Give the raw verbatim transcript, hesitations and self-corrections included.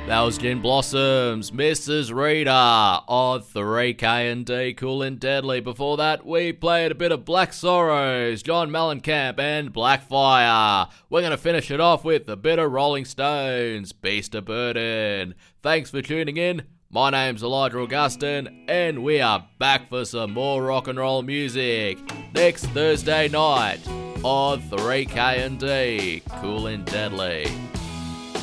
That was Gin Blossoms, Missus Rita on three K and D, Cool and Deadly. Before that, we played a bit of Black Sorrows, John Mellencamp and Blackfire. We're going to finish it off with a bit of Rolling Stones, Beast of Burden. Thanks for tuning in. My name's Elijah Augustin, and we are back for some more rock and roll music next Thursday night on three K and D, Cool and Deadly.